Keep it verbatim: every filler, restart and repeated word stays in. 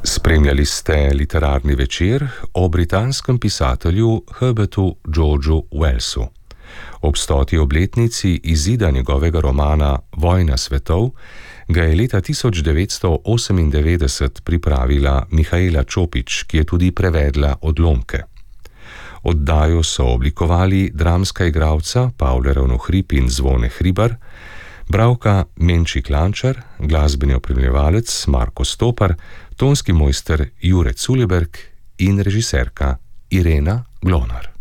Spremljali ste literarni večer o britanskem pisatelju Herbertu Georgeu Wellsu. Ob stoti obletnici izida njegovega romana Vojna svetov ga je leta tisoč devetsto osemindevetdeset pripravila Mihaela Čopič, ki je tudi prevedla odlomke. Oddajo so oblikovali dramska igralca Pavle Ravnohrib in Zvone Hribar, bralka Menči Klančar, glasbeni opremljevalec Marko Stopar, tonski mojster Jure Culeberg in režiserka Irena Glonar.